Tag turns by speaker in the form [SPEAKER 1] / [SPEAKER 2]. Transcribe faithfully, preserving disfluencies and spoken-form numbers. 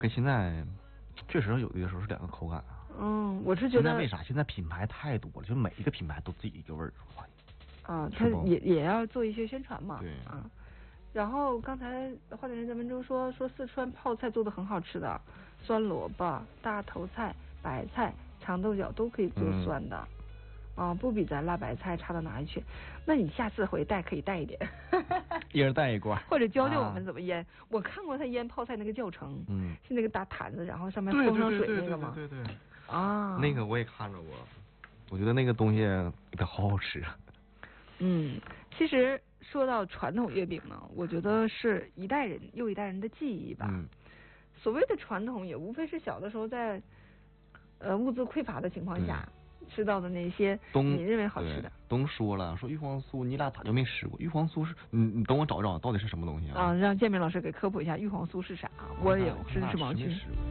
[SPEAKER 1] 跟现在确实有的时候是两个口感啊。
[SPEAKER 2] 嗯，我是觉得
[SPEAKER 1] 现在为啥？现在品牌太多了，就每一个品牌都自己一个味儿。
[SPEAKER 2] 啊，他也也要做一些宣传嘛。
[SPEAKER 1] 对
[SPEAKER 2] 啊。然后刚才花点人在文中说说四川泡菜做的很好吃的，酸萝卜、大头菜、白菜、长豆角都可以做酸的。嗯、啊，不比咱辣白菜差到哪里去。那你下次回带可以带一点，
[SPEAKER 1] 一人带一罐，
[SPEAKER 2] 或者教教我们怎么腌。啊、我看过他腌泡菜那个教程，
[SPEAKER 1] 嗯，
[SPEAKER 2] 是那个大坛子，然后上面封上水那个吗？
[SPEAKER 1] 对对对对对对。
[SPEAKER 2] 啊，
[SPEAKER 1] 那个我也看着过，我觉得那个东西得好好吃。
[SPEAKER 2] 嗯，其实说到传统月饼呢，我觉得是一代人又一代人的记忆吧。
[SPEAKER 1] 嗯，
[SPEAKER 2] 所谓的传统也无非是小的时候在呃物资匮乏的情况下吃到的那些你认为好吃的。
[SPEAKER 1] 东说了，说玉皇酥你俩咋就没吃过？玉皇酥是你你等我找找到底是什么东西啊？
[SPEAKER 2] 啊，让建明老师给科普一下玉皇酥是啥，我也真是盲区。